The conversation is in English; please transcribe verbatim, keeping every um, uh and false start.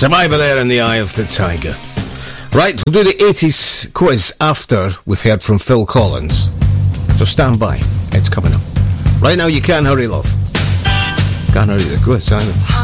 Survivor there in the Eye of the Tiger. Right, we'll do the eighties quiz after we've heard from Phil Collins. So stand by, it's coming up. Right now you can't hurry, love. Can't hurry the quiz, either.